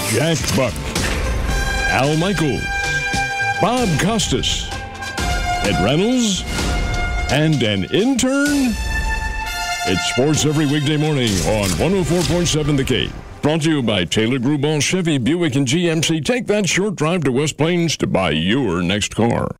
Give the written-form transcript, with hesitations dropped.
Jack Buck, Al Michaels, Bob Costas, Ed Reynolds, and an intern? It's sports every weekday morning on 104.7 The Cape. Brought to you by Taylor Grubauer, Chevy, Buick, and GMC. Take that short drive to West Plains to buy your next car.